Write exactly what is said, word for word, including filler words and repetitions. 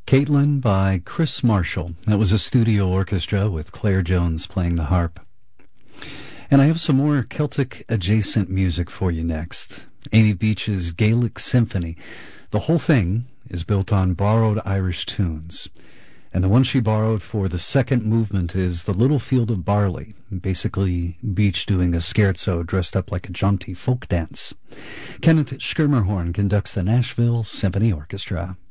Caitlin by Chris Marshall. That was a studio orchestra with Claire Jones playing the harp. And I have some more Celtic-adjacent music for you next. Amy Beach's Gaelic Symphony. The whole thing is built on borrowed Irish tunes. And the one she borrowed for the second movement is The Little Field of Barley, basically Beach doing a scherzo dressed up like a jaunty folk dance. Kenneth Schirmerhorn conducts the Nashville Symphony Orchestra.